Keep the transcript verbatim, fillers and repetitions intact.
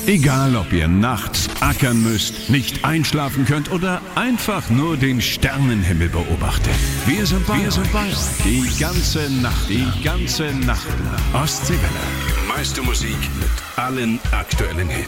Egal, ob ihr nachts ackern müsst, nicht einschlafen könnt oder einfach nur den Sternenhimmel beobachtet. Wir sind bei, Wir sind bei euch. Die ganze Nacht, die ganze Nacht. Ostseewelle. Meiste Musik mit allen aktuellen Hits.